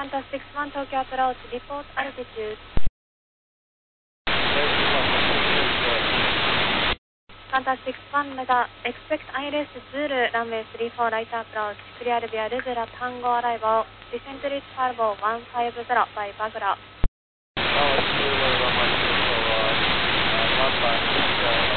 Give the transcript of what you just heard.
Qantas 61 Tokyo approach, report altitude. Qantas 61 Mega, expect ILS Zulu, runway 34 right approach, clear via Luzula Tango arrival, descent reach Farbo 150 by Bagla. Zulu, runway 34 right, Papa India.